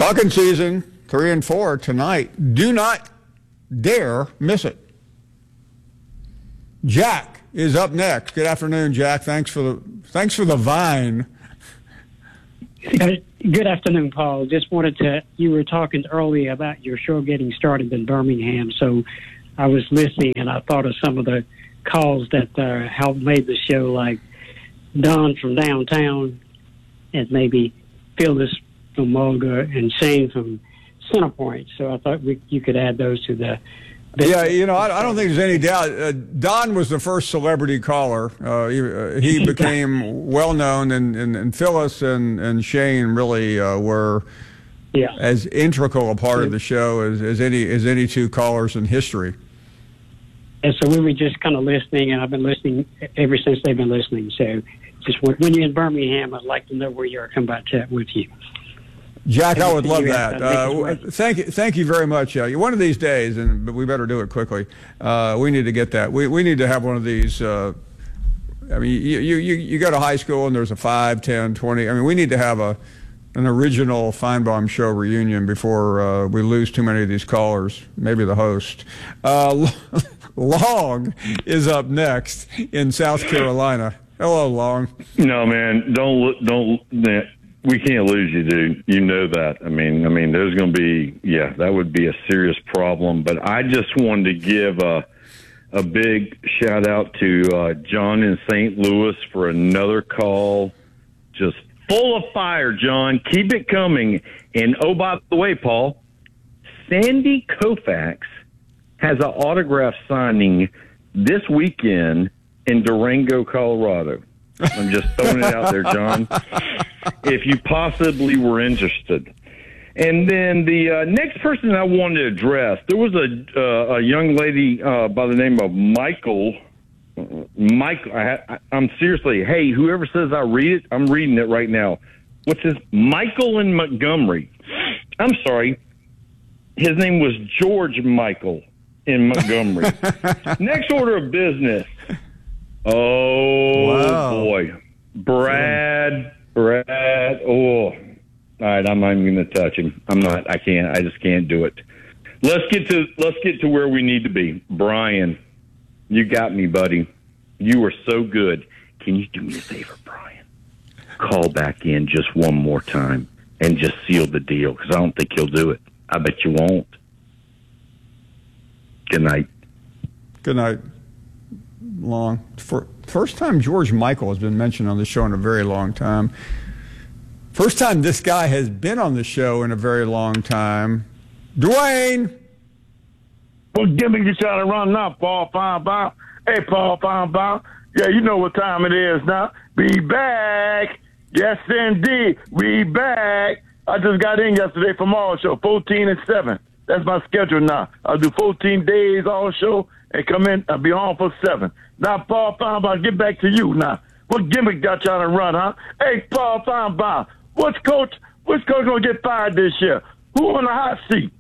Talking season 3 and 4 tonight. Do not dare miss it. Jack is up next. Good afternoon, Jack. Thanks for the vine. Good afternoon, Paul. Just wanted to, you were talking earlier about your show getting started in Birmingham, so I was listening and I thought of some of the calls that helped made the show, like Don from downtown and maybe Phyllis from Mulga and Shane from Centerpoint. So I thought you could add those to the... Yeah, I don't think there's any doubt. Don was the first celebrity caller. He became well known, and Phyllis and Shane really were as integral a part of the show as any two callers in history. And so we were just kind of listening, and I've been listening ever since they've been listening. So just when you're in Birmingham, I'd like to know where you are. Come by chat with you. Jack, I would love that. Thank you very much. One of these days, but we better do it quickly. We need to get that. We need to have one of these. I mean, you go to high school and there's a 5, 10, 20. I mean, we need to have an original Feinbaum Show reunion before we lose too many of these callers. Maybe the host. Long is up next in South Carolina. Hello, Long. No, man, don't. We can't lose you, dude. You know that. I mean, there's going to be, that would be a serious problem. But I just wanted to give a big shout out to John in St. Louis for another call. Just full of fire, John. Keep it coming. And, oh, by the way, Paul, Sandy Koufax has an autograph signing this weekend in Durango, Colorado. I'm just throwing it out there, John, if you possibly were interested. And then the next person I wanted to address, there was a young lady by the name of Michael. I'm seriously, hey, whoever says I read it, I'm reading it right now. What's his? Michael in Montgomery. I'm sorry. His name was George Michael in Montgomery. Next order of business. Oh, wow. Boy. Brad. Oh. All right, I'm not even going to touch him. I can't. I just can't do it. Let's get to where we need to be. Brian, you got me, buddy. You were so good. Can you do me a favor, Brian? Call back in just one more time and just seal the deal, because I don't think he'll do it. I bet you won't. Good night. Good night. Long. First time George Michael has been mentioned on the show in a very long time. First time this guy has been on the show in a very long time. Dwayne! What gimmick you trying to run now, Paul Feinbaum? Hey, Paul Feinbaum. Yeah, you know what time it is now. Be back. Yes, indeed. We back. I just got in yesterday from All Show, 14 and 7. That's my schedule now. I'll do 14 days All Show and come in. I'll be on for 7. Now, Paul Feinbaum, get back to you now. What gimmick got y'all to run, huh? Hey, Paul Feinbaum, which coach gonna get fired this year? Who on the hot seat?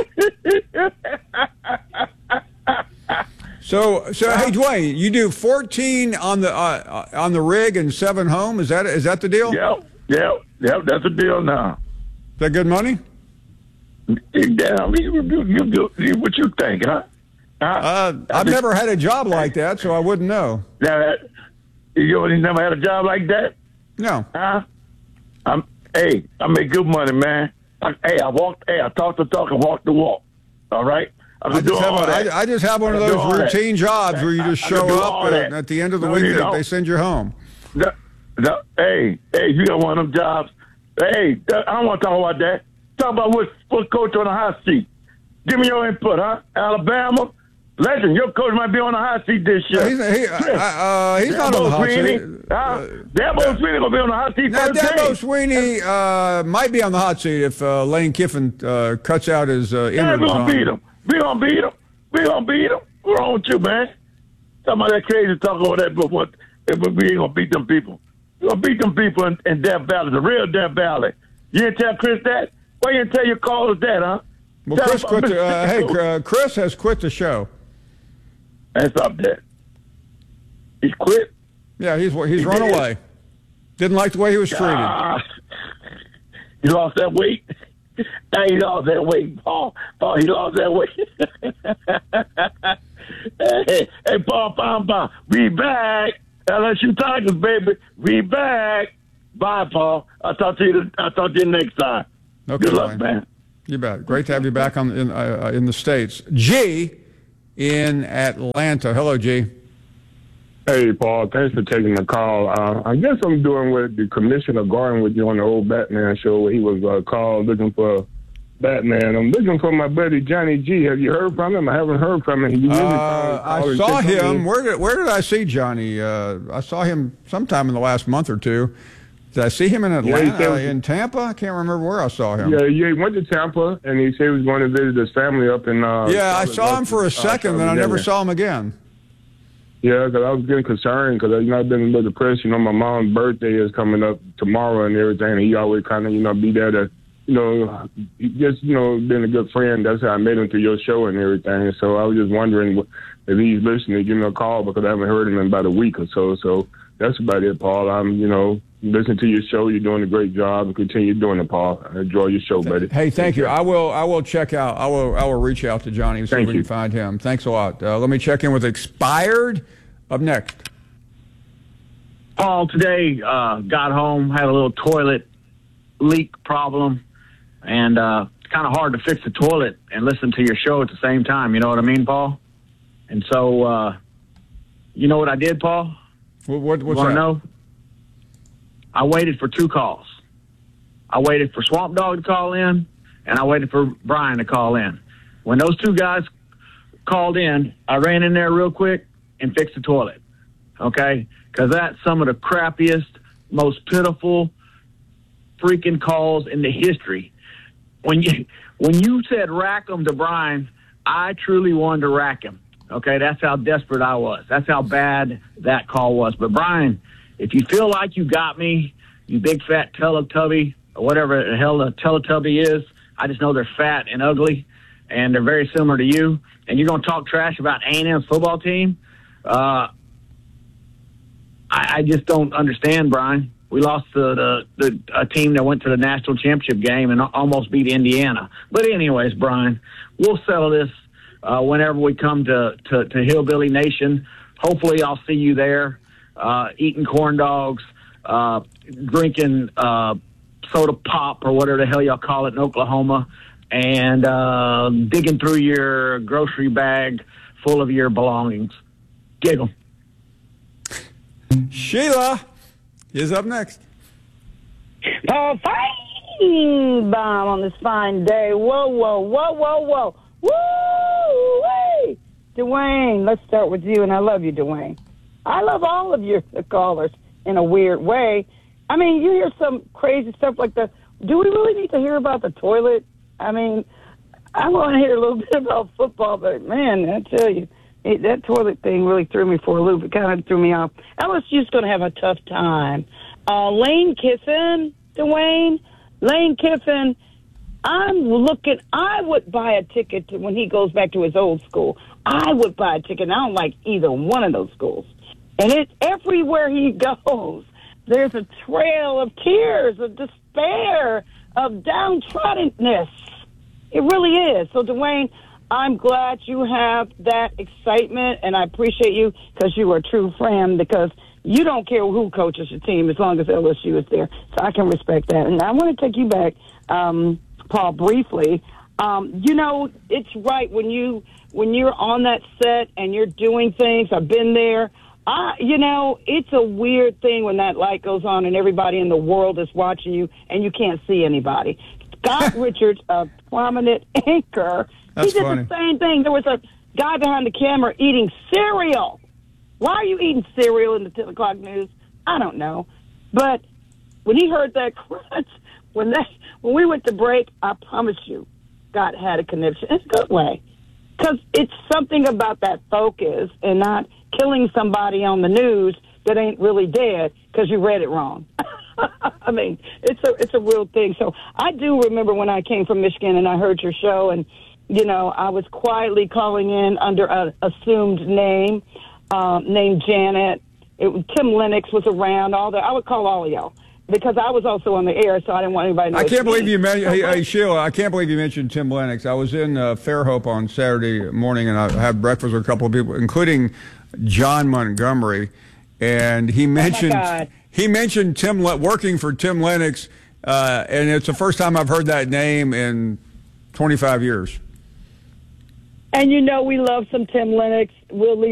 So hey, Dwayne, you do 14 on the rig and 7 home. Is that the deal? Yep. That's the deal now. Is that good money? Yeah, what you think, huh? I've never had a job like that, so I wouldn't know. You never had a job like that? No. Huh? I make good money, man. I talk the talk and walk the walk. All right? I just have one of those routine jobs where you just show up and at the end of the week they send you home. Hey, you got one of them jobs. Hey, I don't want to talk about that. Talk about what coach on the hot seat. Give me your input, huh? Alabama, legend. Your coach might be on the hot seat this year. He's not on the hot seat. Dabo Sweeney going to be on the hot seat. Now, Dabo Sweeney might be on the hot seat if Lane Kiffin cuts out his we're going to beat him. We're going to beat him. What's wrong with you, man? Talking about that crazy talk over that, but we ain't going to beat them people. We're going to beat them people in Death Valley, the real Death Valley. You didn't tell Chris that? Why you didn't tell your callers that, huh? Well, Chris quit. Chris has quit the show. That's up there. He's quit. Yeah, he's run away. Didn't like the way he was treated. You lost that weight. Now he lost that weight, Paul. Paul, he lost that weight. hey, Paul, we back. LSU Tigers, baby. We back. Bye, Paul. I'll talk to you next time. Okay, Good luck, man. You bet. Great to have you back in the States. G in Atlanta. Hello, G. Hey, Paul. Thanks for taking the call. I guess I'm doing what the Commissioner Gordon would do on the old Batman show where he was called looking for Batman. I'm looking for my buddy Johnny G. Have you heard from him? I haven't heard from him. I saw him. Where did I see Johnny? I saw him sometime in the last month or two. Did I see him in Atlanta, in Tampa? I can't remember where I saw him. Yeah, he went to Tampa, and he said he was going to visit his family up in... yeah, I saw him for a second, then I never saw him again. Yeah, because I was getting concerned because I've been a little depressed. You know, my mom's birthday is coming up tomorrow and everything, and he always kind of, be there to, just, being a good friend. That's how I met him through your show and everything. So I was just wondering if he's listening, give me a call because I haven't heard him in about a week or so. So that's about it, Paul. I'm, listening to your show. You're doing a great job and continue doing it, Paul. I enjoy your show, buddy. Hey, thank you. I will check out. I will reach out to Johnny and see if we can find him. Thanks a lot. Let me check in with Expired up next. Paul, today got home, had a little toilet leak problem, and it's kind of hard to fix the toilet and listen to your show at the same time. You know what I mean, Paul? And so, you know what I did, Paul? What's want to know? I waited for 2 calls. I waited for Swamp Dog to call in, and I waited for Brian to call in. When those 2 guys called in, I ran in there real quick and fixed the toilet, okay? Because that's some of the crappiest, most pitiful freaking calls in the history. When you said rack 'em to Brian, I truly wanted to rack him, okay? That's how desperate I was. That's how bad that call was. But, Brian, if you feel like you got me, you big fat Teletubby, or whatever the hell a Teletubby is, I just know they're fat and ugly, and they're very similar to you, and you're going to talk trash about A&M's football team, I just don't understand, Brian. We lost to a team that went to the national championship game and almost beat Indiana. But anyways, Brian, we'll settle this whenever we come to Hillbilly Nation. Hopefully I'll see you there. Eating corn dogs, drinking soda pop or whatever the hell y'all call it in Oklahoma, and digging through your grocery bag full of your belongings. Giggle. Sheila is up next. Paul Feinbaum on this fine day. Whoa, whoa, whoa, whoa, whoa. Woo! Dwayne, let's start with you, and I love you, Dwayne. I love all of your callers in a weird way. I mean, you hear some crazy stuff like that. Do we really need to hear about the toilet? I mean, I want to hear a little bit about football, but, man, I tell you, that toilet thing really threw me for a loop. It kind of threw me off. LSU's going to have a tough time. Lane Kiffin, Dwayne, Lane Kiffin, I would buy a ticket to when he goes back to his old school. I would buy a ticket. I don't like either one of those schools. And it's everywhere he goes. There's a trail of tears, of despair, of downtroddenness. It really is. So, Dwayne, I'm glad you have that excitement, and I appreciate you because you are a true friend because you don't care who coaches your team as long as LSU is there. So I can respect that. And I want to take you back, Paul, briefly. It's right when you're on that set and you're doing things. I've been there. It's a weird thing when that light goes on and everybody in the world is watching you and you can't see anybody. Scott Richards, a prominent anchor, he did the same thing. There was a guy behind the camera eating cereal. Why are you eating cereal in the 10 o'clock news? I don't know. But when he heard that crunch, when we went to break, I promise you, Scott had a connection in a good way. Because it's something about that focus and not killing somebody on the news that ain't really dead because you read it wrong. I mean, it's a real thing. So I do remember when I came from Michigan and I heard your show and, I was quietly calling in under an assumed name, named Janet. Tim Lennox was around, all that. I would call all of y'all. because I was also on the air, so I didn't want anybody to know. I it's can't believe me. you mentioned, hey, Sheila, I can't believe you mentioned Tim Lennox. I was in Fairhope on Saturday morning, and I had breakfast with a couple of people, including John Montgomery, and he mentioned working for Tim Lennox, and it's the first time I've heard that name in 25 years. And you know we love some Tim Lennox. We'll leave